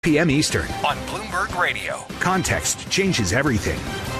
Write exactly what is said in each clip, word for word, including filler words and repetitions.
p m Eastern on Bloomberg Radio. Context changes everything.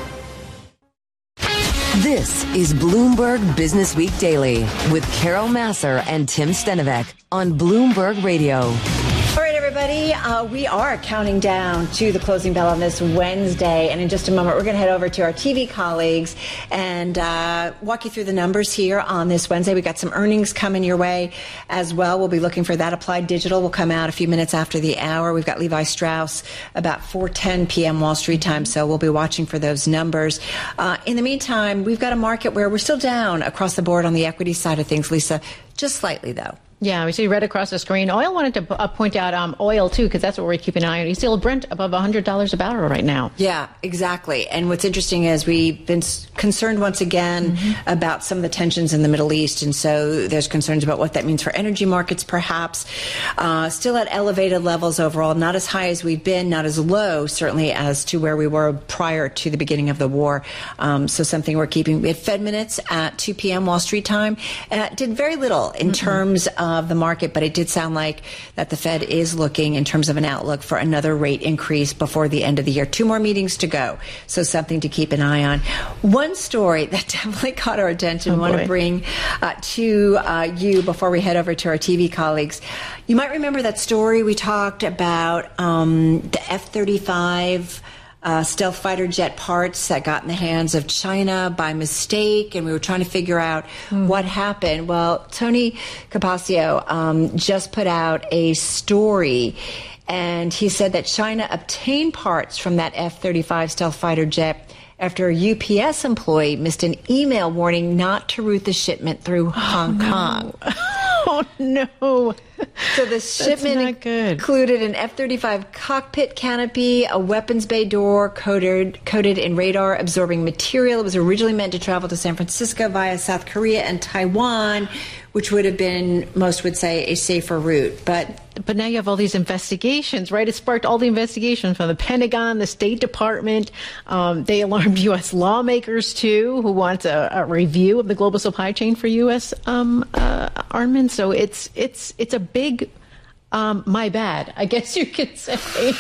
This is Bloomberg Business Week Daily with Carol Massar and Tim Stenovec on Bloomberg Radio. All right, everybody, uh, we are counting down to the closing bell on this Wednesday. And in just a moment, we're going to head over to our T V colleagues and uh, walk you through the numbers here on this Wednesday. We've got some earnings coming your way as well. We'll be looking for that. Applied Digital will come out a few minutes after the hour. We've got Levi Strauss about four ten p.m. Wall Street time, so we'll be watching for those numbers. Uh, in the meantime, we've got a market where we're still down across the board on the equity side of things, Lisa, just slightly, though. Yeah, we see red across the screen. Oil wanted to uh, point out um, oil, too, because that's what we're keeping an eye on. You see Brent above one hundred dollars a barrel right now. Yeah, exactly. And what's interesting is we've been concerned once again mm-hmm. about some of the tensions in the Middle East. And so there's concerns about what that means for energy markets, perhaps. Uh, still at elevated levels overall, not as high as we've been, not as low, certainly, as to where we were prior to the beginning of the war. Um, so something we're keeping. We had Fed minutes at two p.m. Wall Street time. Uh, did very little in mm-hmm. terms of of the market, but it did sound like that the Fed is looking in terms of an outlook for another rate increase before the end of the year. Two more meetings to go, so something to keep an eye on. One story that definitely caught our attention, I oh want to bring uh, to uh, you before we head over to our T V colleagues. You might remember that story we talked about, um, the F thirty-five Uh, stealth fighter jet parts that got in the hands of China by mistake, and we were trying to figure out mm. what happened. Well, Tony Capaccio um, just put out a story, and he said that China obtained parts from that F thirty-five stealth fighter jet after a U P S employee missed an email warning not to route the shipment through Hong oh, Kong. No. Oh, no. So the shipment included an F thirty-five cockpit canopy, a weapons bay door coated, coated in radar-absorbing material. It was originally meant to travel to San Francisco via South Korea and Taiwan, which would have been, most would say, a safer route. But but now you have all these investigations, right? It sparked all the investigations from the Pentagon, the State Department. Um, they alarmed U S lawmakers, too, who want a, a review of the global supply chain for U S um, uh, armaments. So it's it's it's a big Um, my bad, I guess you could say.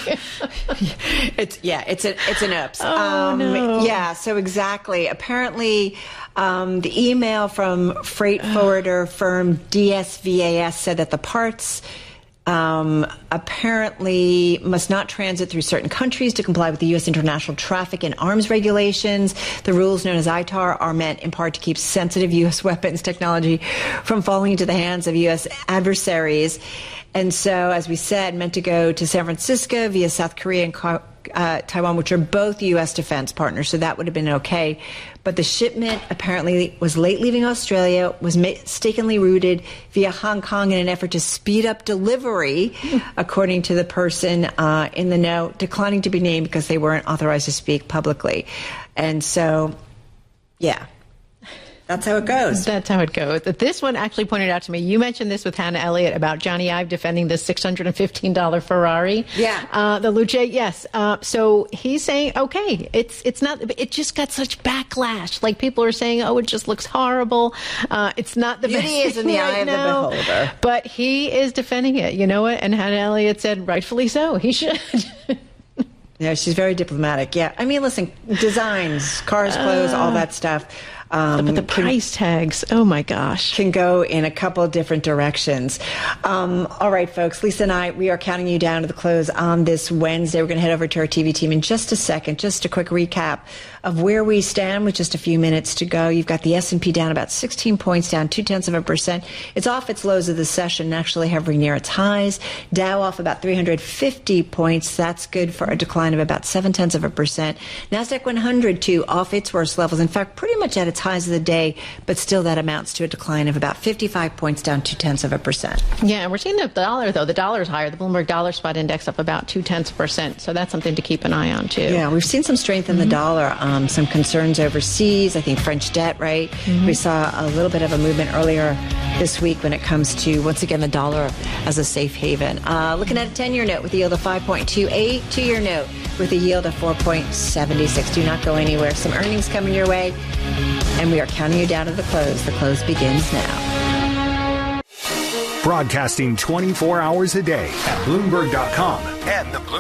it's yeah, it's a it's an oops. Oh, um, no. Yeah, so exactly. Apparently, um, the email from freight forwarder firm D S V A S said that the parts um, apparently must not transit through certain countries to comply with the U S international traffic and arms regulations. The rules known as I T A R are meant in part to keep sensitive U S weapons technology from falling into the hands of U S adversaries. And so, as we said, meant to go to San Francisco via South Korea and uh, Taiwan, which are both U S defense partners, so that would have been okay. But the shipment apparently was late leaving Australia, was mistakenly routed via Hong Kong in an effort to speed up delivery, according to the person uh, in the know, declining to be named because they weren't authorized to speak publicly. And so, yeah. That's how it goes. That's how it goes. This one actually pointed out to me. You mentioned this with Hannah Elliott about Johnny Ive defending the six hundred fifteen dollars Ferrari. Yeah. Uh, the Luce, yes. Uh, so he's saying, okay, it's it's not, it just got such backlash. Like people are saying, oh, it just looks horrible. Uh, it's not the Beauty best is in the right eye of now. the beholder. But he is defending it. You know what? And Hannah Elliott said, rightfully so. He should. Yeah, she's very diplomatic. Yeah. I mean, listen, designs, cars, clothes, uh, all that stuff. Um, but the price can, tags, oh my gosh. Can go in a couple of different directions. Um, all right, folks, Lisa and I, we are counting you down to the close on this Wednesday. We're going to head over to our T V team in just a second. Just a quick recap of where we stand with just a few minutes to go. You've got the S and P down about sixteen points, down two-tenths of a percent. It's off its lows of the session, actually hovering near its highs. Dow off about three hundred fifty points. That's good for a decline of about seven-tenths of a percent. NASDAQ one hundred, too, off its worst levels. In fact, pretty much at its highs of the day, but still that amounts to a decline of about fifty-five points, down two-tenths of a percent. Yeah, and we're seeing the dollar, though. The dollar's higher. The Bloomberg Dollar Spot Index up about two-tenths of a percent. So that's something to keep an eye on, too. Yeah, we've seen some strength in mm-hmm. the dollar. Um, some concerns overseas. I think French debt, right? Mm-hmm. We saw a little bit of a movement earlier this week when it comes to, once again, the dollar as a safe haven. Uh, looking at a ten-year note with a yield of five point two eight, two-year note with a yield of four point seven six. Do not go anywhere. Some earnings coming your way, and we are counting you down to the close. The close begins now. Broadcasting twenty-four hours a day at Bloomberg dot com and the